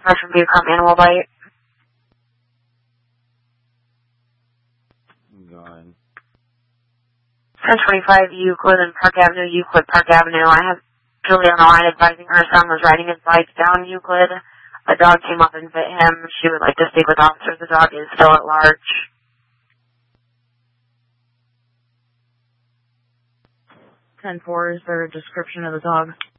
Russian Bucom animal bite. Go ahead. 1025 Euclid and Park Avenue, Euclid, Park Avenue. I have Julie on the line advising her son was riding his bike down Euclid. A dog came up and bit him. She would like to speak with officers. The dog is still at large. 10-4, is there a description of the dog?